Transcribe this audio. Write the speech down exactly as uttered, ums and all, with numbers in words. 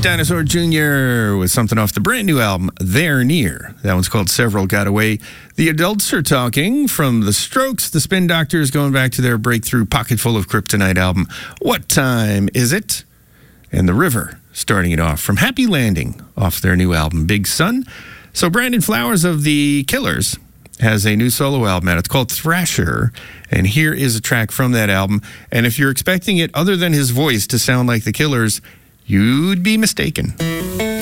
Dinosaur Junior with something off the brand new album, They're Near. That one's called Several Got Away. The Adults Are Talking from The Strokes. The Spin Doctors going back to their breakthrough Pocket Full of Kryptonite album, What Time Is It? And The River starting it off from Happy Landing off their new album, Big Sun. So Brandon Flowers of The Killers has a new solo album out. It's called Thrasher, and here is a track from that album. And if you're expecting it, other than his voice, to sound like The Killers, you'd be mistaken.